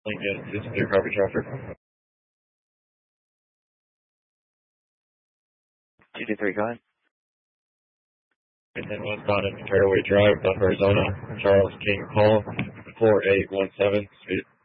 Lincoln, this is clear copy traffic. 223, go ahead. And then westbound at Fairway Drive, Arizona, Charles King Hall, 4817,